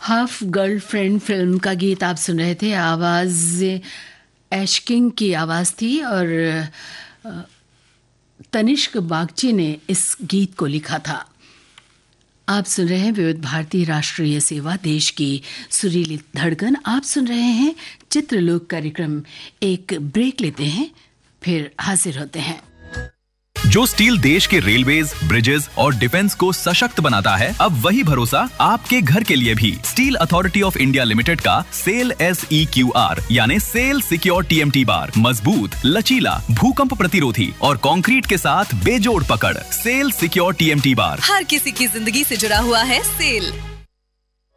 Half girlfriend film का गीत आप सुन रहे थे। आवाज़ ऐश किंग की आवाज़ थी और तनिष्क बागची ने इस गीत को लिखा था। आप सुन रहे हैं विविध भारती राष्ट्रीय सेवा, देश की सुरीली धड़कन। आप सुन रहे हैं चित्रलोक कार्यक्रम। एक ब्रेक लेते हैं, फिर हाजिर होते हैं। जो स्टील देश के रेलवेज, ब्रिजेस और डिफेंस को सशक्त बनाता है, अब वही भरोसा आपके घर के लिए भी। Steel authority of India limited का सेल SEQR यानी सेल सिक्योर TMT बार मजबूत, लचीला, भूकंप प्रतिरोधी और कंक्रीट के साथ बेजोड़ पकड़। सेल सिक्योर TMT बार हर किसी की जिंदगी से जुड़ा हुआ है। सेल